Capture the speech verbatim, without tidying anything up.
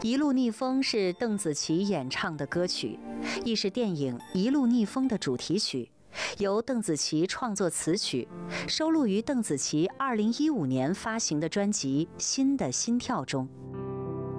一路逆风是邓紫棋演唱的歌曲，亦是电影《一路逆风》的主题曲，由邓紫棋创作词曲，收录于邓紫棋二零一五年发行的专辑《新的心跳》中。